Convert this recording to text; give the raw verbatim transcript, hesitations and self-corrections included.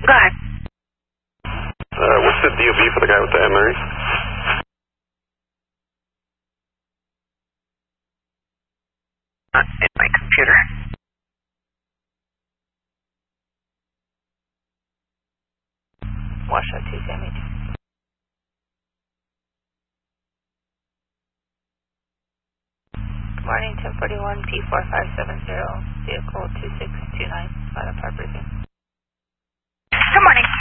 Go ahead. Uh, what's the D O B for the guy with the M R E? Uh, in my computer. Washoe two, Sammy. Good morning, ten forty-one P four five seven zero, vehicle two six two nine, Final Park Briefing. Good morning.